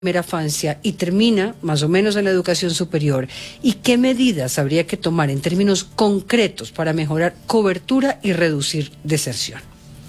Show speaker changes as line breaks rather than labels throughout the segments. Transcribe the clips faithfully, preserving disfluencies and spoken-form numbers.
primera infancia y termina más o menos en la educación superior, y qué medidas habría que tomar en términos concretos para mejorar cobertura y reducir deserción.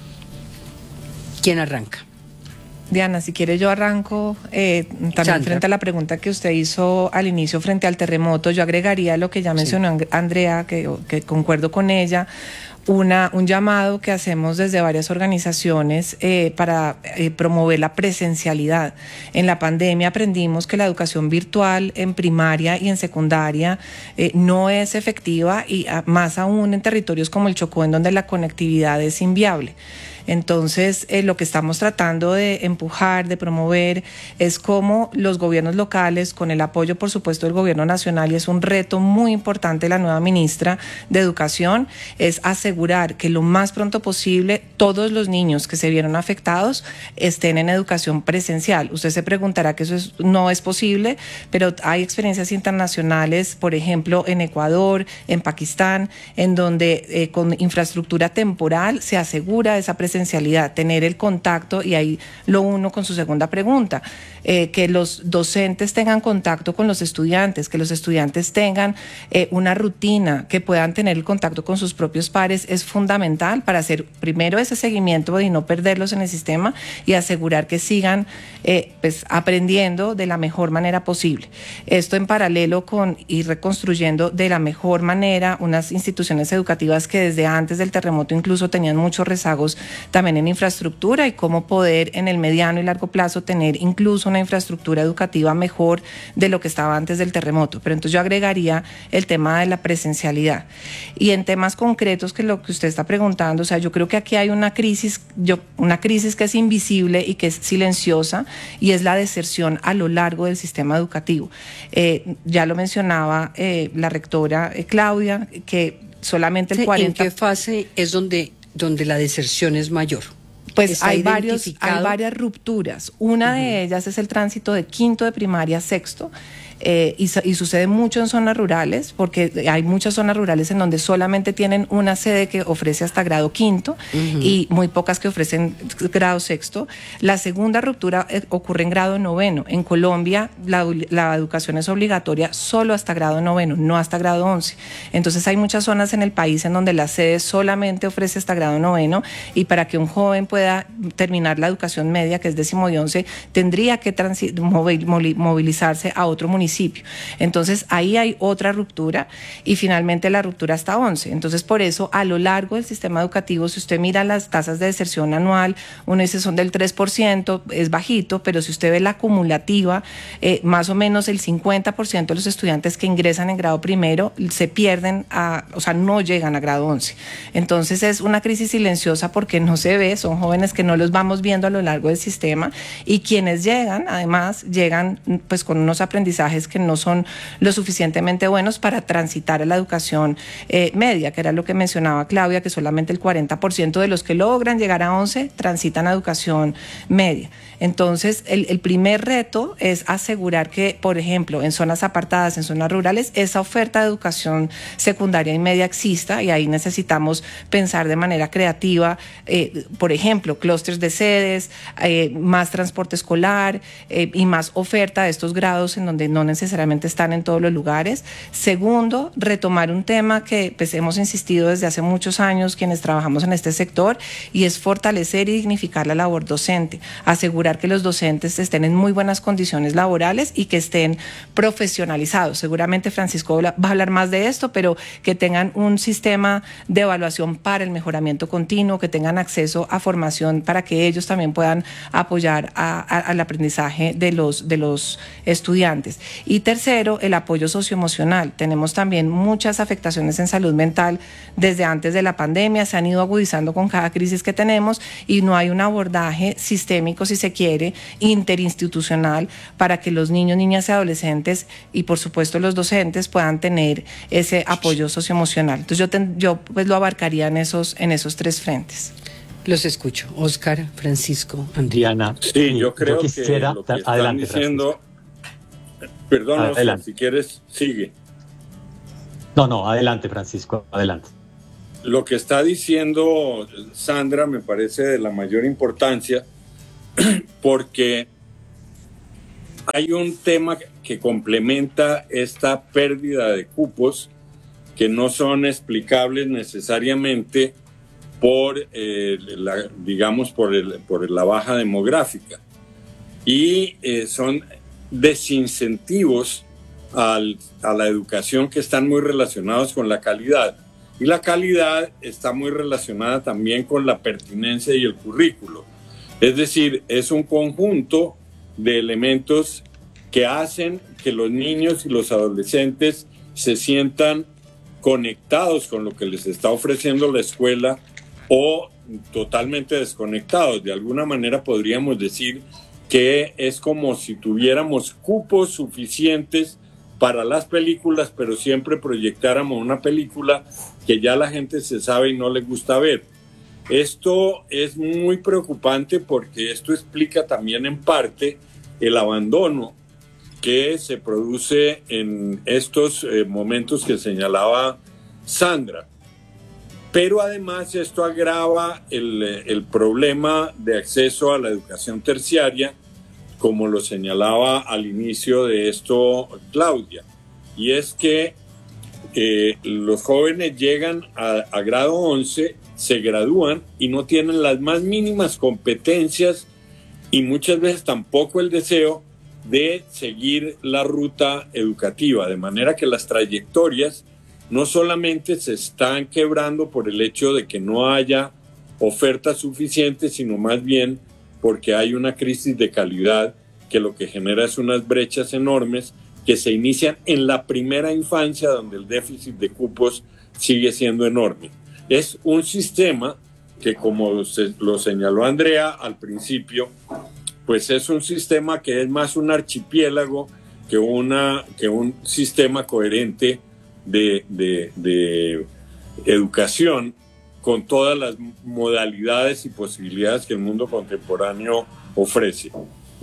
¿Quién arranca?
Diana, si quiere yo arranco, eh, también Sandra. Frente a la pregunta que usted hizo al inicio frente al terremoto, yo agregaría lo que ya mencionó sí. Andrea, que, que concuerdo con ella, Una, un llamado que hacemos desde varias organizaciones eh, para eh, promover la presencialidad. En la pandemia aprendimos que la educación virtual en primaria y en secundaria eh, no es efectiva, y a, más aún en territorios como el Chocó, en donde la conectividad es inviable. Entonces, eh, lo que estamos tratando de empujar, de promover, es cómo los gobiernos locales, con el apoyo, por supuesto, del gobierno nacional, y es un reto muy importante de la nueva ministra de Educación, es asegurar que lo más pronto posible todos los niños que se vieron afectados estén en educación presencial. Usted se preguntará que eso es, no es posible, pero hay experiencias internacionales, por ejemplo, en Ecuador, en Pakistán, en donde eh, con infraestructura temporal se asegura esa presencialidad. Presencialidad, tener el contacto, y ahí lo uno con su segunda pregunta, eh, que los docentes tengan contacto con los estudiantes, que los estudiantes tengan eh, una rutina, que puedan tener el contacto con sus propios pares, es fundamental para hacer primero ese seguimiento y no perderlos en el sistema, y asegurar que sigan eh, pues, aprendiendo de la mejor manera posible. Esto en paralelo con ir reconstruyendo de la mejor manera unas instituciones educativas que desde antes del terremoto incluso tenían muchos rezagos también en infraestructura, y cómo poder en el mediano y largo plazo tener incluso una infraestructura educativa mejor de lo que estaba antes del terremoto. Pero entonces yo agregaría el tema de la presencialidad. Y en temas concretos, que lo que usted está preguntando, o sea, yo creo que aquí hay una crisis, yo, una crisis que es invisible y que es silenciosa, y es la deserción a lo largo del sistema educativo. Eh, ya lo mencionaba eh, la rectora eh, Claudia, que solamente el
sí,
cuarenta...
¿En qué fase es donde... donde la deserción es mayor?
Pues hay, varios, hay varias rupturas. Una uh-huh. de ellas es el tránsito de quinto de primaria a sexto. Eh, y, y sucede mucho en zonas rurales, porque hay muchas zonas rurales en donde solamente tienen una sede que ofrece hasta grado quinto uh-huh. y muy pocas que ofrecen grado sexto. La segunda ruptura eh, ocurre en grado noveno. En Colombia la, la educación es obligatoria solo hasta grado noveno, no hasta grado once. Entonces hay muchas zonas en el país en donde la sede solamente ofrece hasta grado noveno, y para que un joven pueda terminar la educación media, que es décimo y once, tendría que transi- movilizarse a otro municipio. Entonces ahí hay otra ruptura, y finalmente la ruptura hasta once. Entonces por eso a lo largo del sistema educativo, si usted mira las tasas de deserción anual, uno dice son del tres por ciento, es bajito, pero si usted ve la acumulativa, eh, más o menos el cincuenta por ciento de los estudiantes que ingresan en grado primero se pierden, a, o sea, no llegan a grado once. Entonces es una crisis silenciosa porque no se ve, son jóvenes que no los vamos viendo a lo largo del sistema, y quienes llegan, además, llegan pues con unos aprendizajes que no son lo suficientemente buenos para transitar a la educación eh, media, que era lo que mencionaba Claudia, que solamente el cuarenta por ciento de los que logran llegar a once transitan a educación media. Entonces, el, el primer reto es asegurar que, por ejemplo, en zonas apartadas, en zonas rurales, esa oferta de educación secundaria y media exista, y ahí necesitamos pensar de manera creativa, eh, por ejemplo, clústeres de sedes, eh, más transporte escolar eh, y más oferta de estos grados en donde no necesariamente están en todos los lugares. Segundo, retomar un tema que pues, hemos insistido desde hace muchos años quienes trabajamos en este sector, y es fortalecer y dignificar la labor docente, asegurar que los docentes estén en muy buenas condiciones laborales y que estén profesionalizados. Seguramente Francisco va a hablar más de esto, pero que tengan un sistema de evaluación para el mejoramiento continuo, que tengan acceso a formación para que ellos también puedan apoyar a, a, al aprendizaje de los, de los estudiantes. Y tercero, el apoyo socioemocional. Tenemos también muchas afectaciones en salud mental desde antes de la pandemia, se han ido agudizando con cada crisis que tenemos, y no hay un abordaje sistémico, si se quiere, interinstitucional, para que los niños, niñas y adolescentes, y por supuesto los docentes, puedan tener ese apoyo socioemocional. Entonces yo, ten, yo pues lo abarcaría en esos, en esos tres frentes.
Los escucho. Oscar, Francisco,
Diana.
Sí, yo creo
yo quisiera,
que lo que están
adelante,
diciendo... Perdón, Oscar, si quieres, sigue.
No, no, adelante, Francisco, adelante.
Lo que está diciendo Sandra me parece de la mayor importancia, porque hay un tema que complementa esta pérdida de cupos que no son explicables necesariamente por, eh, la, digamos, por, el, por la baja demográfica. Y eh, son desincentivos al, a la educación que están muy relacionados con la calidad. Y la calidad está muy relacionada también con la pertinencia y el currículo. Es decir, es un conjunto de elementos que hacen que los niños y los adolescentes se sientan conectados con lo que les está ofreciendo la escuela o totalmente desconectados. De alguna manera podríamos decir que es como si tuviéramos cupos suficientes para las películas, pero siempre proyectáramos una película que ya la gente se sabe y no le gusta ver. Esto es muy preocupante porque esto explica también en parte el abandono que se produce en estos eh, momentos que señalaba Sandra. Pero además esto agrava el, el problema de acceso a la educación terciaria, como lo señalaba al inicio de esto Claudia. Y es que eh, los jóvenes llegan a, a grado once, se gradúan y no tienen las más mínimas competencias y muchas veces tampoco el deseo de seguir la ruta educativa, de manera que las trayectorias no solamente se están quebrando por el hecho de que no haya oferta suficiente, sino más bien porque hay una crisis de calidad que lo que genera es unas brechas enormes que se inician en la primera infancia, donde el déficit de cupos sigue siendo enorme. Es un sistema que, como se, lo señaló Andrea al principio, pues es un sistema que es más un archipiélago que, una, que un sistema coherente de, de, de educación con todas las modalidades y posibilidades que el mundo contemporáneo ofrece.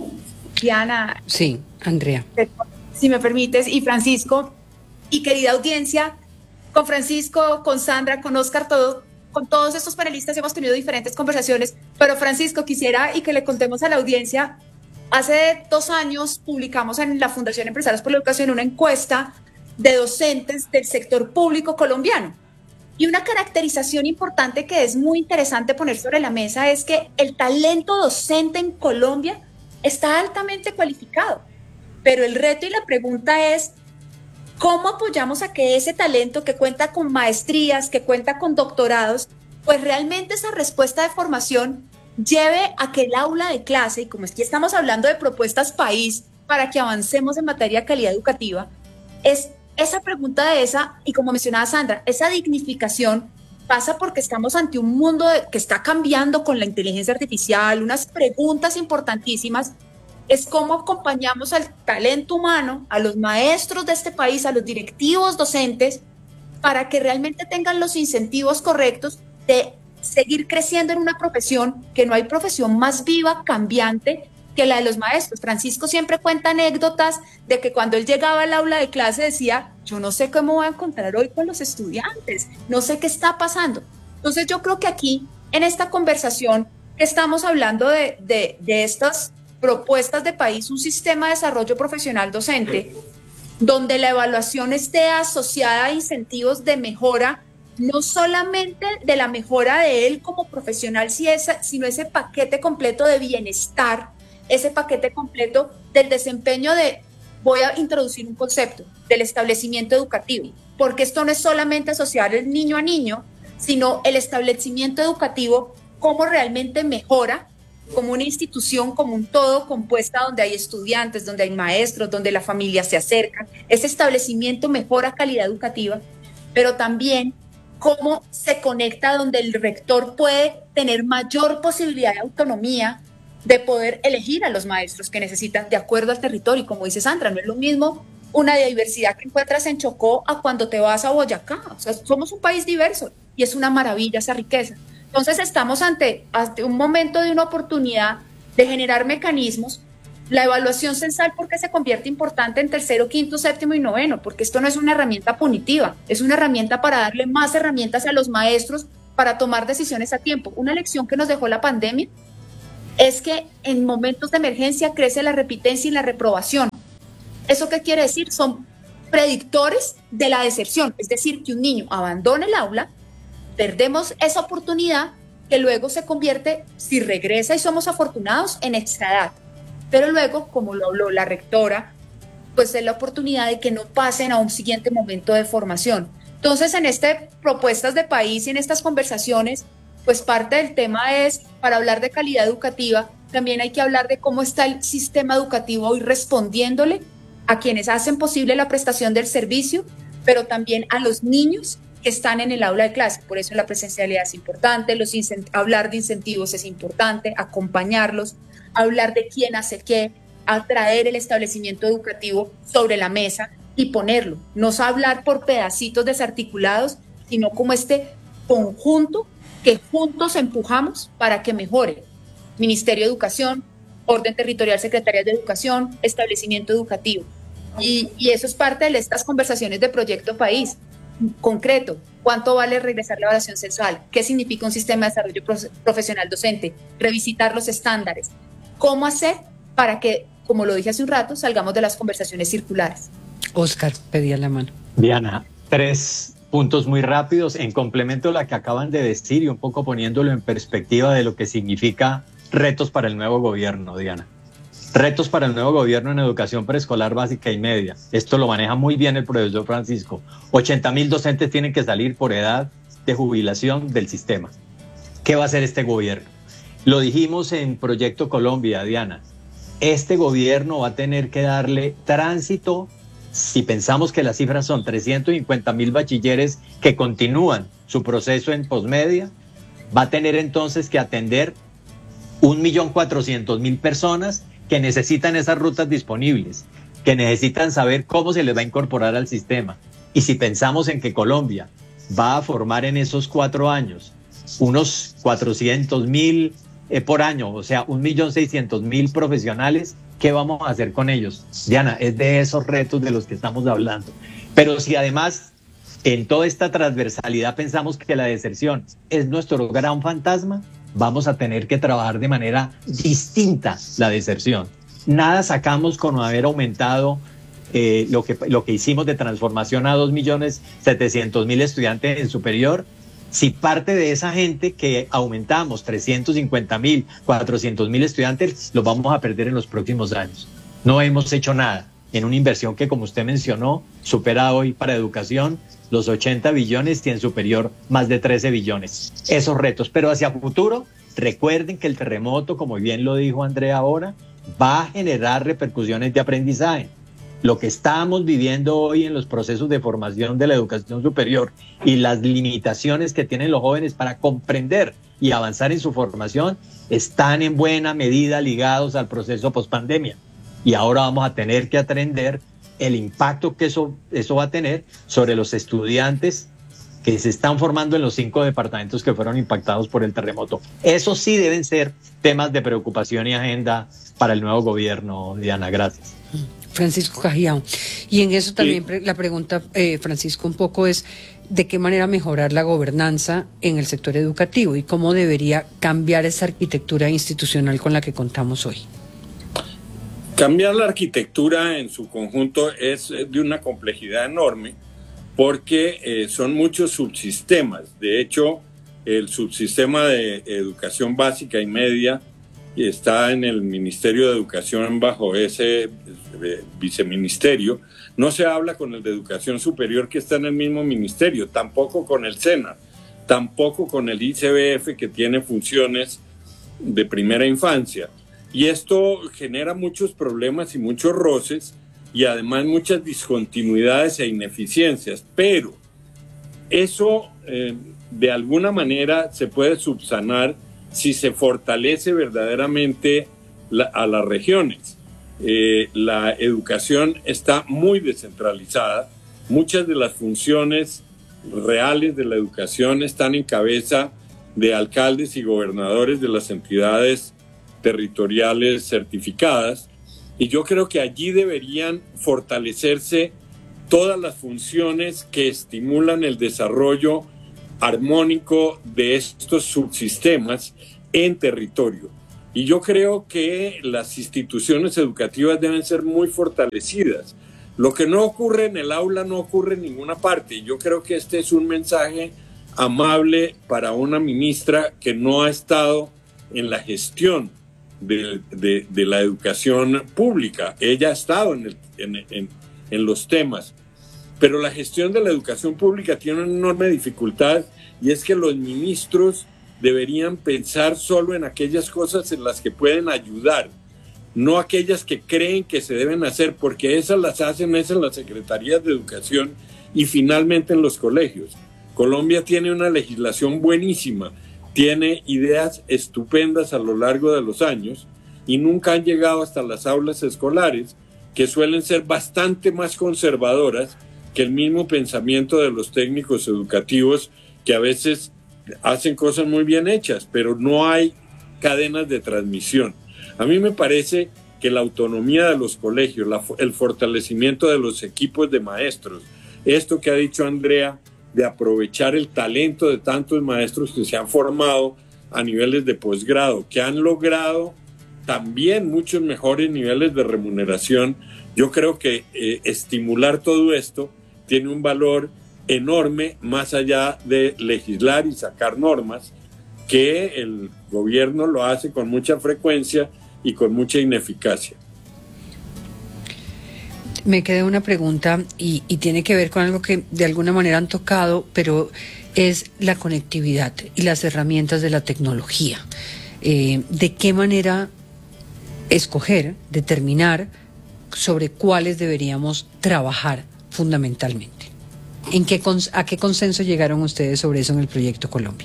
Diana.
Sí, Andrea.
Si me permites, y Francisco, y querida audiencia, con Francisco, con Sandra, con Oscar, todo, con todos estos panelistas hemos tenido diferentes conversaciones, pero Francisco, quisiera y que le contemos a la audiencia, hace dos años publicamos en la Fundación Empresarios por la Educación una encuesta de docentes del sector público colombiano. Y una caracterización importante que es muy interesante poner sobre la mesa es que el talento docente en Colombia está altamente cualificado, pero el reto y la pregunta es ¿cómo apoyamos a que ese talento que cuenta con maestrías, que cuenta con doctorados, pues realmente esa respuesta de formación lleve a que el aula de clase, y como aquí estamos hablando de propuestas país para que avancemos en materia de calidad educativa, es esa pregunta de esa, y como mencionaba Sandra, esa dignificación pasa porque estamos ante un mundo de, que está cambiando con la inteligencia artificial, unas preguntas importantísimas, es cómo acompañamos al talento humano, a los maestros de este país, a los directivos docentes, para que realmente tengan los incentivos correctos de seguir creciendo en una profesión, que no hay profesión más viva, cambiante, que la de los maestros. Francisco siempre cuenta anécdotas de que cuando él llegaba al aula de clase decía, yo no sé cómo voy a encontrar hoy con los estudiantes, no sé qué está pasando. Entonces yo creo que aquí, en esta conversación, estamos hablando de, de, de estas propuestas de país, un sistema de desarrollo profesional docente, donde la evaluación esté asociada a incentivos de mejora, no solamente de la mejora de él como profesional, sino ese paquete completo de bienestar, ese paquete completo del desempeño de, voy a introducir un concepto, del establecimiento educativo, porque esto no es solamente asociar el niño a niño, sino el establecimiento educativo, cómo realmente mejora como una institución, como un todo compuesta donde hay estudiantes, donde hay maestros, donde la familia se acerca. Ese establecimiento mejora calidad educativa, pero también cómo se conecta donde el rector puede tener mayor posibilidad de autonomía, de poder elegir a los maestros que necesitan de acuerdo al territorio. Y como dice Sandra, no es lo mismo una diversidad que encuentras en Chocó a cuando te vas a Boyacá. O sea, somos un país diverso y es una maravilla esa riqueza. Entonces estamos ante, ante un momento de una oportunidad de generar mecanismos. La evaluación censal, ¿por qué se convierte importante en tercero, quinto, séptimo y noveno? Porque esto no es una herramienta punitiva, es una herramienta para darle más herramientas a los maestros para tomar decisiones a tiempo. Una lección que nos dejó la pandemia es que en momentos de emergencia crece la repitencia y la reprobación. ¿Eso qué quiere decir? Son predictores de la deserción, es decir, que un niño abandone el aula, perdemos esa oportunidad que luego se convierte, si regresa y somos afortunados, en extraedad. Pero luego, como lo habló la rectora, pues es la oportunidad de que no pasen a un siguiente momento de formación. Entonces, en estas propuestas de país y en estas conversaciones, pues parte del tema es, para hablar de calidad educativa, también hay que hablar de cómo está el sistema educativo hoy respondiéndole a quienes hacen posible la prestación del servicio, pero también a los niños que están en el aula de clase. Por eso la presencialidad es importante, los hablar de incentivos es importante, acompañarlos, hablar de quién hace qué, atraer el establecimiento educativo sobre la mesa y ponerlo. No hablar por pedacitos desarticulados, sino como este conjunto que juntos empujamos para que mejore. Ministerio de Educación, Orden Territorial, Secretarías de Educación, establecimiento educativo. Y, y eso es parte de estas conversaciones de Proyecto País. Concreto, ¿cuánto vale regresar la evaluación sexual? ¿Qué significa un sistema de desarrollo profesional docente? Revisitar los estándares. ¿Cómo hacer para que, como lo dije hace un rato, salgamos de las conversaciones circulares?
Oscar, pedía la mano.
Diana, tres puntos muy rápidos en complemento a lo que acaban de decir y un poco poniéndolo en perspectiva de lo que significa retos para el nuevo gobierno, Diana. Retos para el nuevo gobierno en educación preescolar básica y media. Esto lo maneja muy bien el profesor Francisco. ochenta mil docentes tienen que salir por edad de jubilación del sistema. ¿Qué va a hacer este gobierno? Lo dijimos en Proyecto Colombia, Diana. Este gobierno va a tener que darle tránsito. Si pensamos que las cifras son trescientos cincuenta mil bachilleres que continúan su proceso en posmedia, va a tener entonces que atender un millón cuatrocientos mil personas que necesitan esas rutas disponibles, que necesitan saber cómo se les va a incorporar al sistema. Y si pensamos en que Colombia va a formar en esos cuatro años unos cuatrocientos mil eh, por año, o sea, un millón seiscientos mil profesionales, ¿qué vamos a hacer con ellos? Diana, es de esos retos de los que estamos hablando. Pero si además en toda esta transversalidad pensamos que la deserción es nuestro gran fantasma, vamos a tener que trabajar de manera distinta la deserción. Nada sacamos con haber aumentado eh, lo, que, lo que hicimos de transformación a dos millones setecientos mil estudiantes en superior, si parte de esa gente que aumentamos trescientos cincuenta mil, cuatrocientos mil estudiantes, los vamos a perder en los próximos años. No hemos hecho nada en una inversión que, como usted mencionó, supera hoy para educación los ochenta billones y en superior más de trece billones. Esos retos, pero hacia futuro, recuerden que el terremoto, como bien lo dijo Andrea ahora, va a generar repercusiones de aprendizaje. Lo que estamos viviendo hoy en los procesos de formación de la educación superior y las limitaciones que tienen los jóvenes para comprender y avanzar en su formación están en buena medida ligados al proceso pospandemia. Y ahora vamos a tener que atender el impacto que eso, eso va a tener sobre los estudiantes que se están formando en los cinco departamentos que fueron impactados por el terremoto. Esos sí deben ser temas de preocupación y agenda para el nuevo gobierno, Diana. Gracias.
Francisco Cajiao. Y en eso también sí. La pregunta, eh, Francisco, un poco es de qué manera mejorar la gobernanza en el sector educativo y cómo debería cambiar esa arquitectura institucional con la que contamos hoy.
Cambiar la arquitectura en su conjunto es de una complejidad enorme porque eh, son muchos subsistemas. De hecho, el subsistema de educación básica y media está en el Ministerio de Educación bajo ese eh, viceministerio. No se habla con el de Educación Superior que está en el mismo ministerio, tampoco con el SENA, tampoco con el I C B F que tiene funciones de primera infancia. Y esto genera muchos problemas y muchos roces y además muchas discontinuidades e ineficiencias. Pero eso eh, de alguna manera se puede subsanar si se fortalece verdaderamente la, a las regiones. Eh, la educación está muy descentralizada. Muchas de las funciones reales de la educación están en cabeza de alcaldes y gobernadores de las entidades territoriales certificadas, y yo creo que allí deberían fortalecerse todas las funciones que estimulan el desarrollo armónico de estos subsistemas en territorio. Y yo creo que las instituciones educativas deben ser muy fortalecidas. Lo que no ocurre en el aula no ocurre en ninguna parte. Y yo creo que este es un mensaje amable para una ministra que no ha estado en la gestión de, de, de la educación pública. Ella ha estado en, el, en, en, en los temas. Pero la gestión de la educación pública tiene una enorme dificultad, y es que los ministros deberían pensar solo en aquellas cosas en las que pueden ayudar, no aquellas que creen que se deben hacer, porque esas las hacen esas las secretarías de educación y finalmente en los colegios. Colombia tiene una legislación buenísima, tiene ideas estupendas a lo largo de los años y nunca han llegado hasta las aulas escolares, que suelen ser bastante más conservadoras que el mismo pensamiento de los técnicos educativos, que a veces hacen cosas muy bien hechas, pero no hay cadenas de transmisión. A mí me parece que la autonomía de los colegios, la, el fortalecimiento de los equipos de maestros, esto que ha dicho Andrea, de aprovechar el talento de tantos maestros que se han formado a niveles de posgrado, que han logrado también muchos mejores niveles de remuneración. Yo creo que eh, estimular todo esto tiene un valor enorme, más allá de legislar y sacar normas, que el gobierno lo hace con mucha frecuencia y con mucha ineficacia.
Me queda una pregunta y, y tiene que ver con algo que de alguna manera han tocado, pero es la conectividad y las herramientas de la tecnología. Eh, ¿De qué manera escoger, determinar sobre cuáles deberíamos trabajar fundamentalmente? ¿En qué, ¿A qué consenso llegaron ustedes sobre eso en el Proyecto Colombia?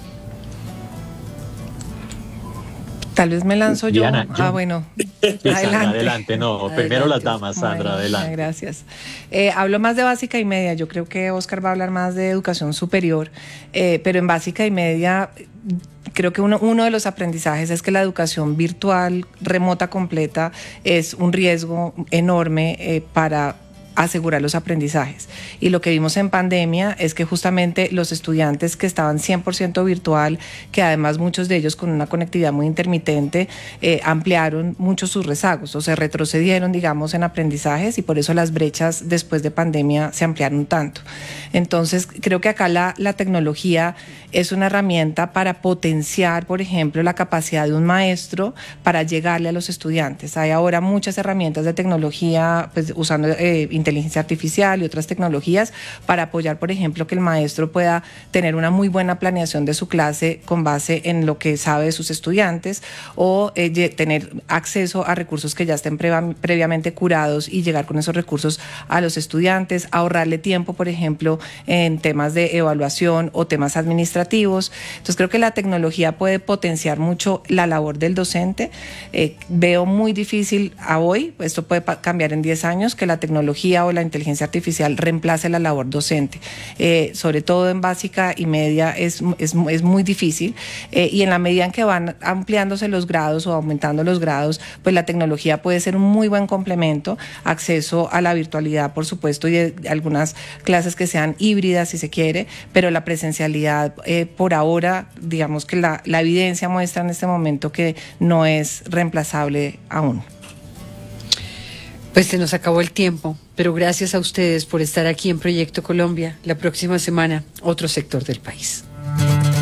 Tal vez me lanzo yo.
Diana, yo.
Ah, bueno.
Adelante. Adelante, no.
Adelante.
Primero las damas, Sandra,
bueno,
adelante.
Gracias. Eh, hablo más de básica y media. Yo creo que Oscar va a hablar más de educación superior, eh, pero en básica y media creo que uno, uno de los aprendizajes es que la educación virtual remota completa es un riesgo enorme eh, para asegurar los aprendizajes. Y lo que vimos en pandemia es que justamente los estudiantes que estaban cien por ciento virtual, que además muchos de ellos con una conectividad muy intermitente, eh, ampliaron mucho sus rezagos o se retrocedieron, digamos, en aprendizajes, y por eso las brechas después de pandemia se ampliaron tanto. Entonces, creo que acá la, la tecnología es una herramienta para potenciar, por ejemplo, la capacidad de un maestro para llegarle a los estudiantes. Hay ahora muchas herramientas de tecnología, pues usando eh, inteligencia artificial y otras tecnologías para apoyar, por ejemplo, que el maestro pueda tener una muy buena planeación de su clase con base en lo que sabe de sus estudiantes, o eh, tener acceso a recursos que ya estén previ- previamente curados y llegar con esos recursos a los estudiantes, ahorrarle tiempo, por ejemplo, en temas de evaluación o temas administrativos. Entonces creo que la tecnología puede potenciar mucho la labor del docente. Eh, veo muy difícil a hoy, esto puede pa- cambiar en diez años, que la tecnología o la inteligencia artificial reemplace la labor docente. Eh, sobre todo en básica y media es, es, es muy difícil, eh, y en la medida en que van ampliándose los grados o aumentando los grados, pues la tecnología puede ser un muy buen complemento, acceso a la virtualidad, por supuesto, y de algunas clases que sean híbridas si se quiere, pero la presencialidad eh, por ahora, digamos que la, la evidencia muestra en este momento que no es reemplazable aún.
Pues se nos acabó el tiempo, pero gracias a ustedes por estar aquí en Proyecto Colombia. La próxima semana, otro sector del país.